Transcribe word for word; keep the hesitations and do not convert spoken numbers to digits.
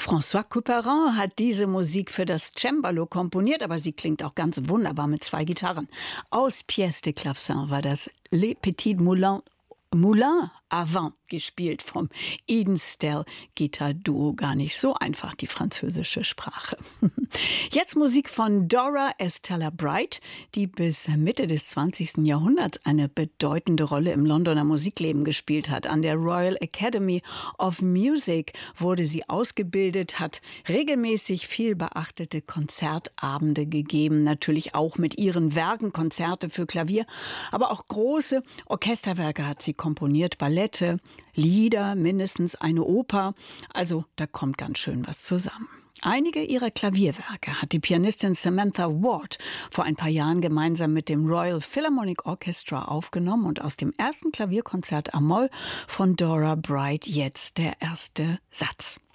François Couperin hat diese Musik für das Cembalo komponiert, aber sie klingt auch ganz wunderbar mit zwei Gitarren. Aus Pièce de Clavecin war das Les Petits Moulins Moulin à Vent gespielt vom Edenstell Gitarduo. Gar nicht so einfach, die französische Sprache. Jetzt Musik von Dora Estella Bright, die bis Mitte des zwanzigsten Jahrhunderts eine bedeutende Rolle im Londoner Musikleben gespielt hat. An der Royal Academy of Music wurde sie ausgebildet, hat regelmäßig viel beachtete Konzertabende gegeben, natürlich auch mit ihren Werken, Konzerte für Klavier, aber auch große Orchesterwerke hat sie komponiert, Ballette, Lieder, mindestens eine Oper. Also da kommt ganz schön was zusammen. Einige ihrer Klavierwerke hat die Pianistin Samantha Ward vor ein paar Jahren gemeinsam mit dem Royal Philharmonic Orchestra aufgenommen und aus dem ersten Klavierkonzert a Moll von Dora Bright jetzt der erste Satz.